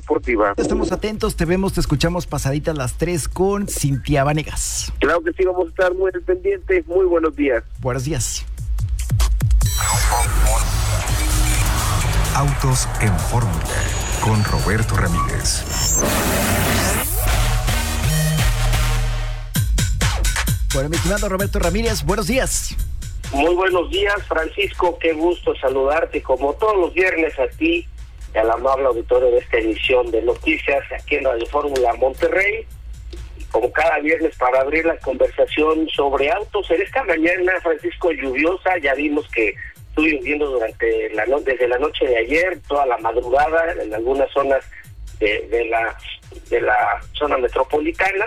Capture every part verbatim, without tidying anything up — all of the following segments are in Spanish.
deportiva. Estamos atentos, te vemos, te escuchamos pasaditas las tres con Cintia Vanegas. Claro que sí, vamos a estar muy pendientes. Muy buenos días. Buenos días. Autos en Fórmula con Roberto Ramírez. Bueno, mi estimado Roberto Ramírez, buenos días. Muy buenos días, Francisco, qué gusto saludarte como todos los viernes a ti y al amable auditorio de esta emisión de noticias aquí en Radio Fórmula Monterrey. Y como cada viernes para abrir la conversación sobre autos, en esta mañana, Francisco, lluviosa, ya vimos que estuvo lloviendo durante la no- desde la noche de ayer, toda la madrugada, en algunas zonas de, de la de la zona metropolitana,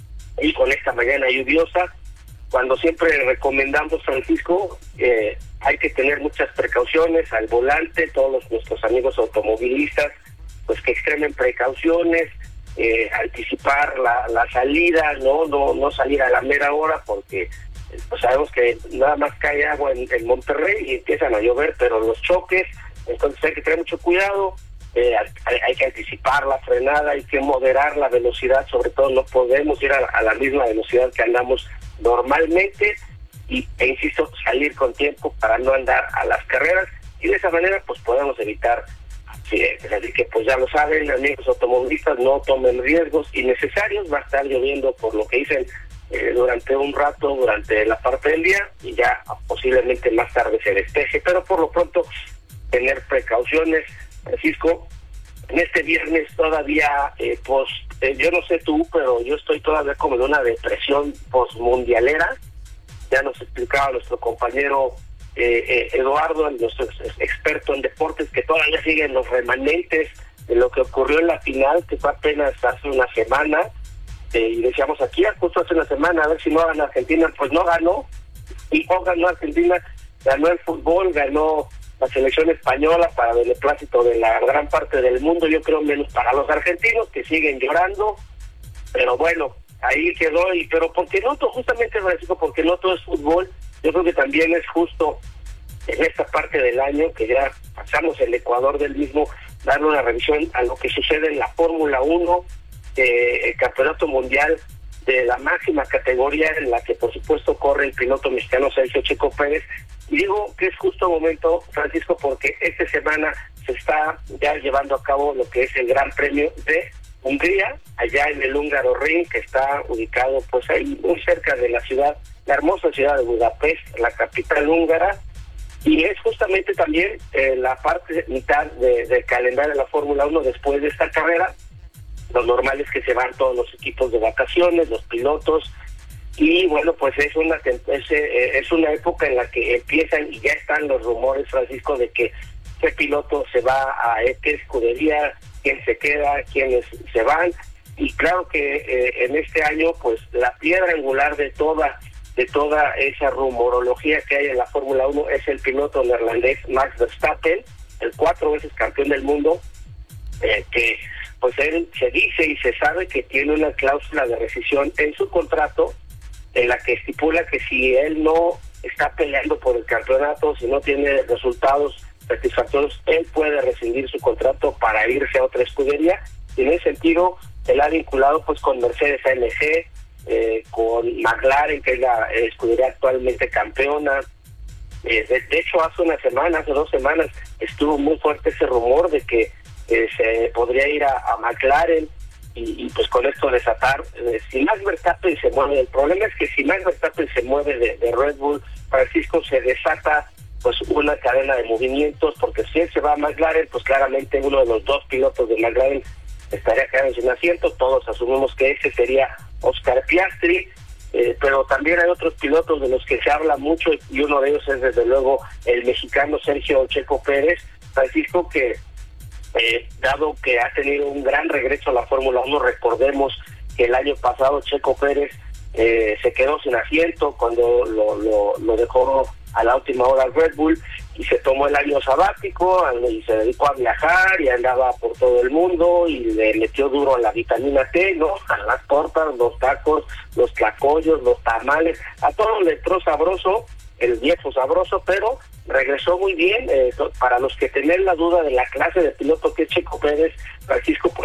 y con esta mañana lluviosa, cuando siempre recomendamos, Francisco, eh, hay que tener muchas precauciones al volante, todos los, nuestros amigos automovilistas, pues que extremen precauciones, eh, anticipar la, la salida, no no no salir a la mera hora, porque pues sabemos que nada más cae agua en, en Monterrey y empiezan a llover, pero los choques, entonces hay que tener mucho cuidado, eh, hay, hay que anticipar la frenada, hay que moderar la velocidad, sobre todo no podemos ir a, a la misma velocidad que andamos normalmente, y e insisto, salir con tiempo para no andar a las carreras, y de esa manera pues podemos evitar accidentes. Así que pues ya lo saben, amigos automovilistas, no tomen riesgos innecesarios, va a estar lloviendo por lo que dicen eh, durante un rato, durante la parte del día, y ya posiblemente más tarde se despeje, pero por lo pronto tener precauciones, Francisco. En este viernes todavía, eh, pues, eh, yo no sé tú, pero yo estoy todavía como en una depresión postmundialera. Ya nos explicaba nuestro compañero eh, eh, Eduardo, nuestro ex- experto en deportes, que todavía siguen los remanentes de lo que ocurrió en la final, que fue apenas hace una semana, eh, y decíamos aquí, justo hace una semana, a ver si no gana Argentina. Pues no ganó, y no ganó Argentina, ganó el fútbol, ganó la selección española para beneplácito de la gran parte del mundo, yo creo menos para los argentinos, que siguen llorando, pero bueno, ahí quedó. Y pero porque no todo, justamente, Francisco, porque no todo es fútbol, yo creo que también es justo en esta parte del año, que ya pasamos el Ecuador del mismo, darle una revisión a lo que sucede en la Fórmula uno, eh, el campeonato mundial de la máxima categoría, en la que por supuesto corre el piloto mexicano Sergio Checo Pérez. Y digo que es justo momento, Francisco, porque esta semana se está ya llevando a cabo lo que es el Gran Premio de Hungría, allá en el Húngaro Ring, que está ubicado pues ahí muy cerca de la ciudad, la hermosa ciudad de Budapest, la capital húngara, y es justamente también eh, la parte mitad de, del calendario de la Fórmula uno después de esta carrera. Lo normal es que se van todos los equipos de vacaciones, los pilotos, y bueno, pues es una es, es una época en la que empiezan y ya están los rumores, Francisco, de que qué piloto se va a qué escudería, quién se queda, quiénes se van. Y claro que eh, en este año pues la piedra angular de toda de toda esa rumorología que hay en la Fórmula uno es el piloto neerlandés Max Verstappen, el cuatro veces campeón del mundo, eh, que pues él se dice y se sabe que tiene una cláusula de rescisión en su contrato, en la que estipula que si él no está peleando por el campeonato, si no tiene resultados satisfactorios, él puede rescindir su contrato para irse a otra escudería. Y en ese sentido, él ha vinculado pues con Mercedes A M G, eh, con McLaren, que es la escudería actualmente campeona. Eh, de, de hecho, hace una semana, hace dos semanas, estuvo muy fuerte ese rumor de que eh, se podría ir a, a McLaren. Y, y pues con esto desatar, eh, si Max Verstappen se mueve, el problema es que si Max Verstappen se mueve de, de Red Bull, Francisco, se desata pues una cadena de movimientos, porque si él se va a McLaren, pues claramente uno de los dos pilotos de McLaren estaría quedando sin asiento. Todos asumimos que ese sería Oscar Piastri, eh, pero también hay otros pilotos de los que se habla mucho, y uno de ellos es desde luego el mexicano Sergio Checo Pérez, Francisco, que Eh, dado que ha tenido un gran regreso a la Fórmula uno, recordemos que el año pasado Checo Pérez eh, se quedó sin asiento cuando lo, lo, lo dejó a la última hora al Red Bull, y se tomó el año sabático y se dedicó a viajar y andaba por todo el mundo y le metió duro a la vitamina T, ¿no? A las tortas, los tacos, los tlacoyos, los tamales, a todo le entró sabroso, el viejo sabroso, pero regresó muy bien. Eh, para los que tenían la duda de la clase de piloto que es Checo Pérez, Francisco,